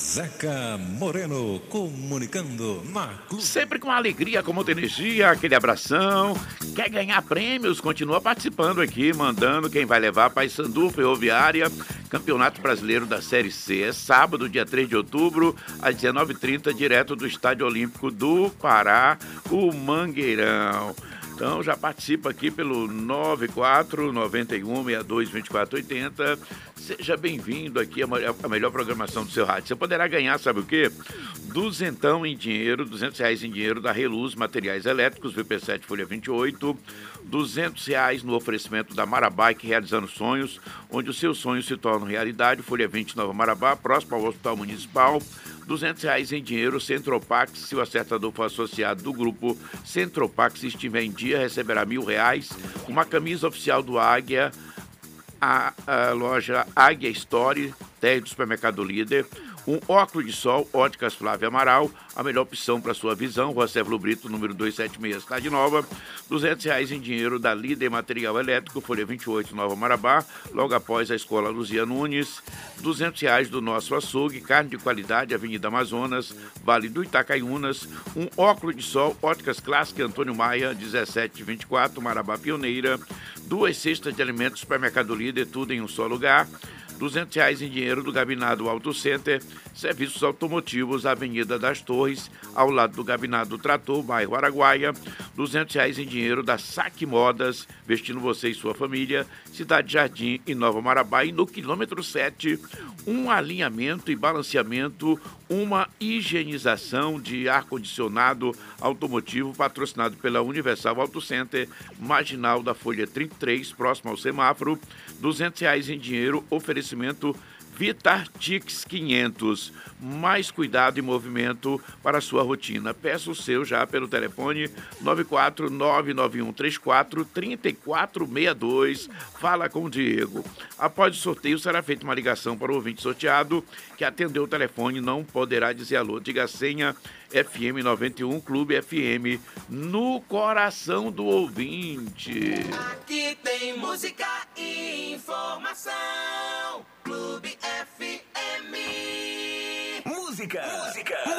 Zeca Moreno, comunicando na Clube. Sempre com alegria, com muita energia, aquele abração. Quer ganhar prêmios? Continua participando aqui, mandando quem vai levar Paysandu Ferroviária, Campeonato Brasileiro da Série C. É sábado, dia 3 de outubro, às 19h30, direto do Estádio Olímpico do Pará, o Mangueirão. Então já participa aqui pelo 94-91-62-2480. Seja bem-vindo aqui à melhor programação do seu rádio. Você poderá ganhar, sabe o quê? Duzentão em dinheiro, R$200 em dinheiro da Reluz Materiais Elétricos, VP7 Folha 28. R$200 no oferecimento da Marabike Realizando Sonhos, onde os seus sonhos se tornam realidade. Folha 20 Nova Marabá, próximo ao Hospital Municipal. R$200 em dinheiro, Centropax. Se o acertador for associado do grupo Centropax e estiver em dia, receberá R$1.000. Uma camisa oficial do Águia, a loja Águia Story, térreo do Supermercado Líder. Um óculos de sol, Óticas Flávia Amaral, a melhor opção para sua visão. Rua Cévalo Brito, número 276, Cidade Nova. R$200 em dinheiro da Líder Material Elétrico, Folha 28, Nova Marabá, logo após a Escola Luzia Nunes. R$200 do Nosso Açougue, carne de qualidade, Avenida Amazonas, Vale do Itacaiunas. Um óculos de sol, Óticas Clássica, Antônio Maia, 1724, Marabá Pioneira. 2 cestas de alimentos, Supermercado Líder, tudo em um só lugar. R$200 em dinheiro do Gabinado Auto Center, serviços automotivos, Avenida das Torres, ao lado do Gabinado do Trator, bairro Araguaia. R$200 em dinheiro da Saque Modas, vestindo você e sua família, Cidade Jardim e Nova Marabá. E no quilômetro 7, um alinhamento e balanceamento, uma higienização de ar-condicionado automotivo, patrocinado pela Universal Auto Center, marginal da Folha 33, próximo ao semáforo. R$200 em dinheiro, oferecimento Vitartix 500, mais cuidado e movimento para a sua rotina. Peça o seu já pelo telefone 94991343462. Fala com o Diego. Após o sorteio, será feita uma ligação para o ouvinte sorteado que atendeu o telefone, não poderá dizer alô. Diga a senha FM 91 Clube FM no coração do ouvinte. Aqui tem música e informação. Clube FM. Música.